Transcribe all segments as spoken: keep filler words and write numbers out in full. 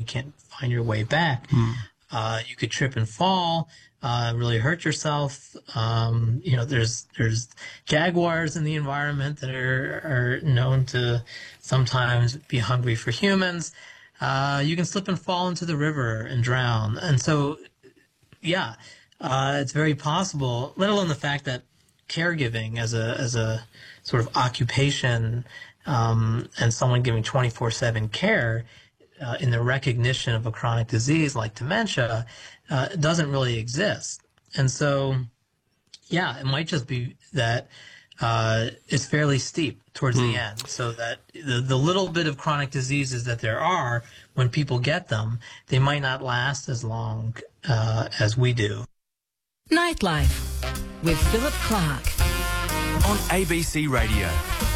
can't find your way back. Mm. Uh, you could trip and fall, uh, really hurt yourself. Um, you know, there's there's jaguars in the environment that are, are known to sometimes be hungry for humans. Uh, you can slip and fall into the river and drown. And so, yeah, uh, it's very possible, let alone the fact that caregiving as a as a sort of occupation um, and someone giving twenty-four seven care uh, in the recognition of a chronic disease like dementia uh, doesn't really exist. And so, yeah, it might just be that uh, it's fairly steep towards Mm. the end, so that the, the little bit of chronic diseases that there are, when people get them, they might not last as long uh, as we do. Nightlife with Philip Clark. On A B C Radio.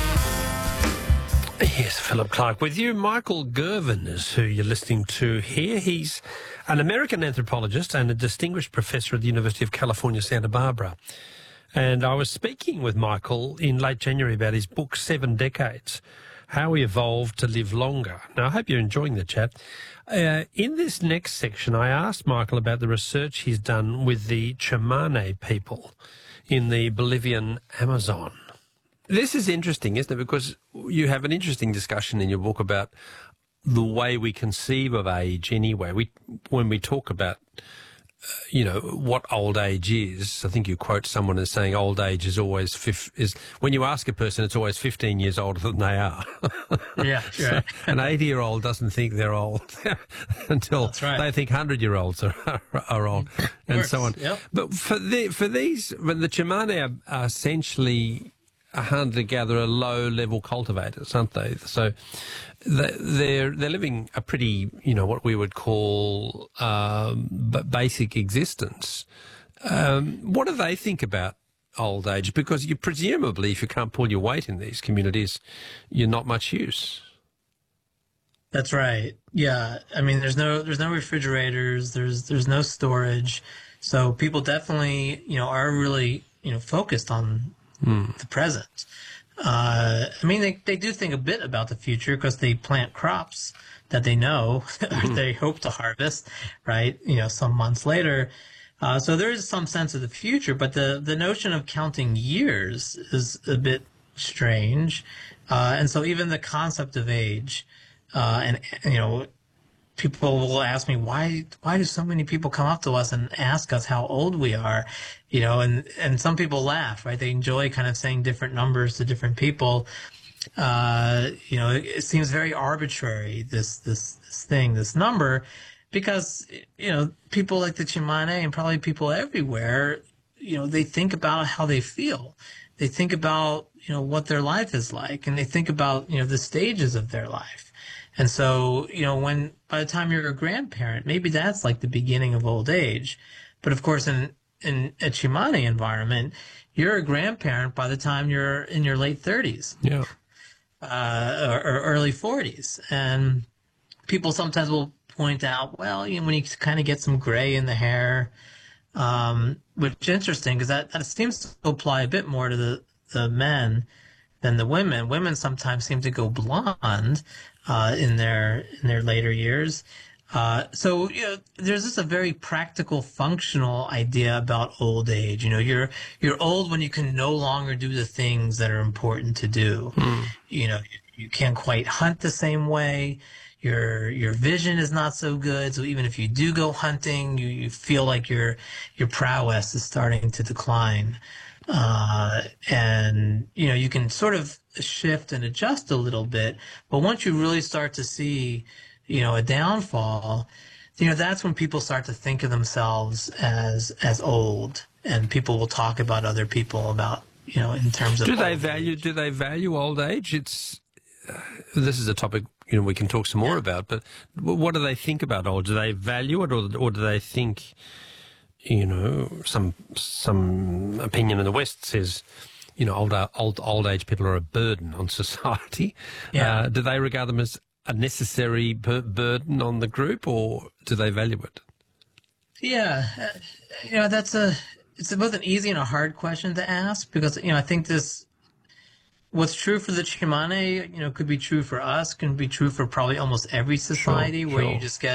Yes, Philip Clark with you. Michael Gervin is who you're listening to here. He's an American anthropologist and a distinguished professor at the University of California, Santa Barbara. And I was speaking with Michael in late January about his book, Seven Decades, How We Evolved to Live Longer. Now, I hope you're enjoying the chat. Uh, in this next section, I asked Michael about the research he's done with the Tsimane people in the Bolivian Amazon. This is interesting, isn't it? Because you have an interesting discussion in your book about the way we conceive of age anyway. We, when we talk about, uh, you know, what old age is, I think you quote someone as saying old age is always, fif- is when you ask a person, it's always fifteen years older than they are. Yeah, So right. an eighty-year-old doesn't think they're old until That's right. they think hundred-year-olds are, are, are old, and Works, so on. yep. But for the, for these, when the Tsimane are, are essentially a hunter-gatherer, low-level cultivators, aren't they? So they- they're they're living a pretty, you know, what we would call um, b- basic existence. Um, what do they think about old age? Because you presumably, if you can't pull your weight in these communities, you're not much use. That's right. Yeah. I mean, there's no there's no refrigerators. There's there's no storage. So people definitely, you know, are really, you know, focused on the present. Uh, I mean, they they do think a bit about the future because they plant crops that they know or they hope to harvest, right? You know, some months later. Uh, so there is some sense of the future, but the the notion of counting years is a bit strange. Uh, and so even the concept of age, uh, and, you know, people will ask me, why, why do so many people come up to us and ask us how old we are? You know, and, and some people laugh, right? They enjoy kind of saying different numbers to different people. Uh, you know, it, it seems very arbitrary, this, this, this thing, this number, because, you know, people like the Tsimane and probably people everywhere, you know, they think about how they feel. They think about, you know, what their life is like, and they think about, you know, the stages of their life. And so, you know, when by the time you're a grandparent, maybe that's like the beginning of old age. But of course, in, in a Tsimane environment, you're a grandparent by the time you're in your late thirties. Yeah. Uh, or, or early forties. And people sometimes will point out, well, you know, when you kind of get some gray in the hair, um, which is interesting because that, that seems to apply a bit more to the, the men than the women. Women sometimes seem to go blonde uh, in their in their later years. Uh, so, you know, there's just a very practical, functional idea about old age. You know, you're you're old when you can no longer do the things that are important to do. Mm. You know, you, you can't quite hunt the same way. Your your vision is not so good. So even if you do go hunting, you, you feel like your your prowess is starting to decline. Uh, and, you know, you can sort of shift and adjust a little bit. But once you really start to see, you know, a downfall, you know, that's when people start to think of themselves as as old, and people will talk about other people about, you know, in terms of Do they old value? age. Do they value old age? It's uh, this is a topic, you know, we can talk some more Yeah. about. But w- what do they think about old? Do they value it, or or do they think, you know, some some opinion in the West says, you know, old old old age people are a burden on society. Yeah. Uh, do they regard them as a necessary bur- burden on the group, or do they value it? Yeah, uh, you know, that's a it's both an easy and a hard question to ask because, you know, I think this what's true for the Tsimane, you know, could be true for us, can be true for probably almost every society where sure. you just get